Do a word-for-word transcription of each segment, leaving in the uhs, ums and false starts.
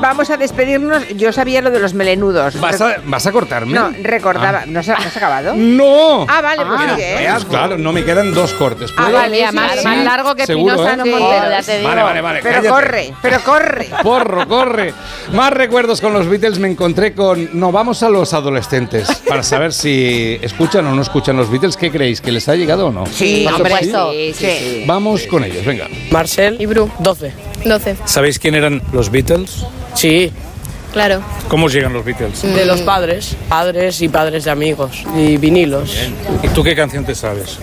vamos a despedirnos. Yo sabía lo de los melenudos. ¿Vas a, ¿vas a cortarme? No, recordaba. Ah. ¿No, se, ¿No has acabado? ¡No! Ah, vale, pues Ah, sigue. veas, claro, no me quedan dos cortes. Ah, ¿Puedo? vale, más, sí, más sí. largo que ¿Seguro, Pinoza eh? no Sí. Montero. Ya te digo. Vale, vale, vale. Pero cállate. corre, pero corre. Porro, corre. Más recuerdos con los Beatles. Me encontré con... No, vamos a los adolescentes para saber si escuchan o no escuchan los Beatles. ¿Qué creéis? ¿Que les ha llegado o no? Sí, Por hombre, supuesto. sí, sí, sí. Vamos con ellos, venga. Marcel Y Bru, doce. doce. ¿Sabéis quién eran los Beatles? Sí, Claro. ¿Cómo os llegan los Beatles? de los padres. Padres y padres de amigos. Y vinilos. ¿Y tú qué canción te sabes?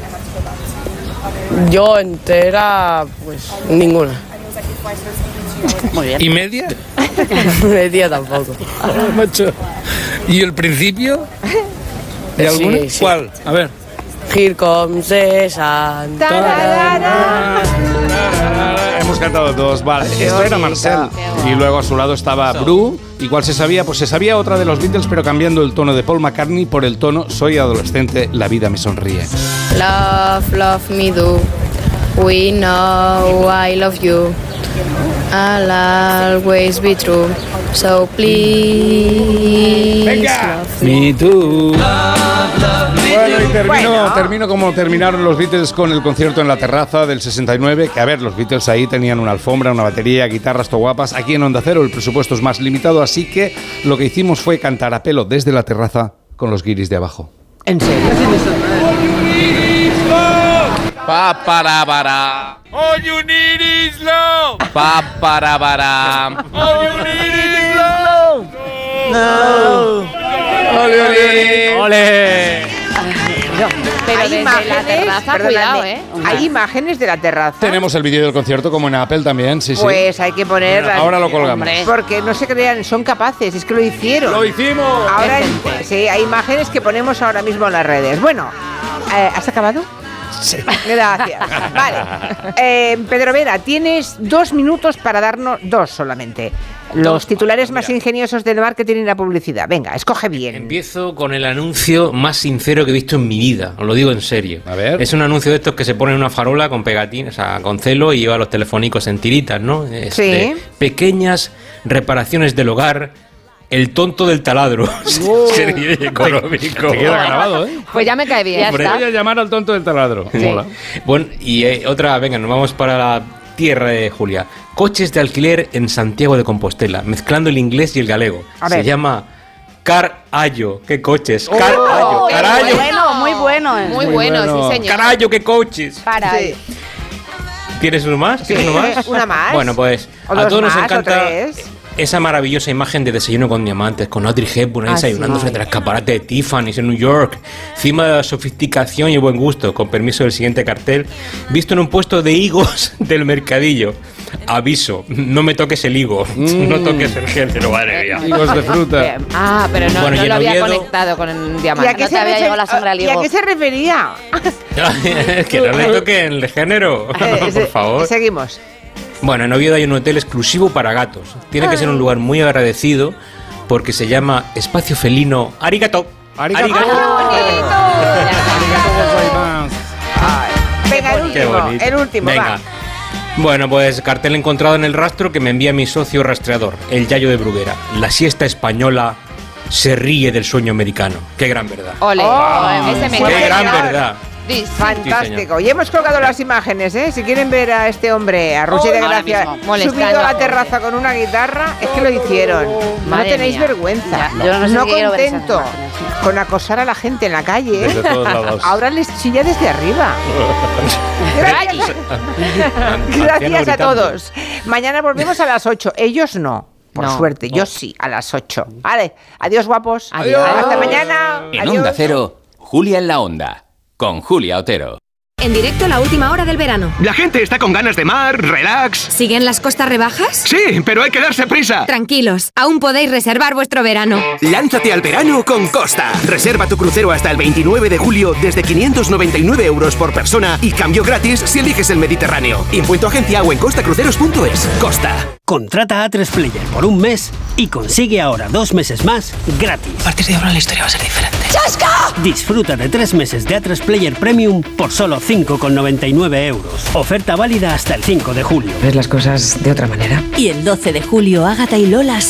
Yo entera, pues ninguna. Muy bien. ¿Y media? Media tampoco. Ah, macho. ¿Y el principio? ¿De Sí, alguna? sí. ¿Cuál? A ver. Here comes the sun. Tararara. Hemos cantado dos, vale. Esto era Marcel. Y luego a su lado estaba Bru. ¿Y cuál se sabía? Pues se sabía otra de los Beatles, pero cambiando el tono de Paul McCartney por el tono Soy adolescente, la vida me sonríe. Love, love me do. We know I love you. I'll always be true. So please. Venga. love me. Me too. Bueno, y termino, Bueno. termino como terminaron los Beatles con el concierto en la terraza del sesenta y nueve, que a ver, los Beatles ahí tenían una alfombra, una batería, guitarras to guapas. Aquí en Onda Cero el presupuesto es más limitado, así que lo que hicimos fue cantar a pelo desde la terraza con los guiris de abajo. ¿En serio? Pa para para. All you need is love. Pa para para. All you need is love. No. Ole ole. Ole. Pero Hay desde imágenes, la terraza, perdóname, cuidado, ¿eh? Hay imágenes de la terraza. Tenemos el vídeo del concierto como en Apple también, sí, sí. Pues hay que poner. Ahora lo colgamos. Hombre. Porque no se crean, son capaces, es que lo hicieron. ¡Lo hicimos! Ahora Decente. sí, hay imágenes que ponemos ahora mismo en las redes. Bueno, eh, ¿has acabado? Sí. Gracias. Vale. Eh, Pedro Vera, tienes dos minutos para darnos dos solamente. Los titulares más ingeniosos del marketing y la publicidad. Venga, escoge bien. Empiezo con el anuncio más sincero que he visto en mi vida, os lo digo en serio. A ver. Es un anuncio de estos que se pone en una farola con pegatina, o sea, con celo y lleva los telefónicos en tiritas, ¿no? Es Sí. de pequeñas reparaciones del hogar, el tonto del taladro. Sería económico. Te queda grabado, ¿eh? Pues ya me cae bien. Hombre. Ya Voy a llamar al tonto del taladro. Mola. Bueno, y eh, otra, venga, nos vamos para la tierra de Julia. Coches de alquiler en Santiago de Compostela, mezclando el inglés y el galego. A Se ver. llama Car Ayo. ¿Qué coches? Car Oh, Ayo. Muy Carayo. bueno, muy bueno. eh. Muy, Muy bueno, bueno. sí, señor. Carayo, qué coches. Para. Sí. ¿Tienes uno más? ¿Tienes uno más? Una más. Bueno, pues O a dos todos nos más, o encanta tres. esa maravillosa imagen de desayuno con diamantes, con Audrey Hepburn ahí Ah, desayunando sí. frente al escaparate de Tiffany's en New York, encima de la sofisticación y el buen gusto, con permiso del siguiente cartel, visto en un puesto de higos del mercadillo. Aviso, no me toques el higo, Mm. no toques el género, madre mía. Higos de fruta. Bien. Ah, pero no, Bueno, no y en lo había Oviedo- conectado con el ¿Y a diamante. qué No se te había refer- llegado la sangre al ¿Y a higo. qué se refería? que no me toquen el género, Eh, por se- favor. Seguimos. Bueno, en Oviedo hay un hotel exclusivo para gatos. Tiene que ser un lugar muy agradecido porque se llama Espacio Felino Arigato. Arigato. Venga, el Qué último, bonito. el último, Venga. va. Bueno, pues cartel encontrado en el rastro que me envía mi socio rastreador, el Yayo de Bruguera. La siesta española se ríe del sueño americano. Qué gran verdad. Ole, Oh, ese me sí, Qué cae. gran señor. verdad. Dis- Fantástico. Y hemos colgado las imágenes, ¿eh? Si quieren ver a este hombre, a Ruchi de ahora Gracia, mismo, molestando subido a la a terraza con una guitarra, es que lo hicieron. No Madre tenéis mía. vergüenza. Ya, yo no sé si quiero ver esas contento imágenes. con acosar a la gente en la calle, ¿eh? Desde todos lados. Ahora les chilla desde arriba. Gracias, gracias a todos. Mañana volvemos a las ocho. Ellos no. Por No. suerte, yo sí, a las ocho. Vale, adiós guapos. Adiós. Hasta mañana. En Adiós. Onda Cero, Julia en la Onda, con Julia Otero. En directo la última hora del verano. La gente está con ganas de mar, relax. ¿Siguen las costas rebajas? Sí, pero hay que darse prisa. Tranquilos, aún podéis reservar vuestro verano. Lánzate al verano con Costa. Reserva tu crucero hasta el veintinueve de julio desde quinientos noventa y nueve euros por persona y cambio gratis si eliges el Mediterráneo. Info en tu agencia o en costacruceros punto es. Costa. Contrata a tres Player por un mes y consigue ahora dos meses más gratis. A partir de ahora la historia va a ser diferente. ¡Chasca! Disfruta de tres meses de A tres Player Premium por solo cinco con noventa y nueve euros. Oferta válida hasta el cinco de julio. Ves las cosas de otra manera. Y el doce de julio, Ágata y Lola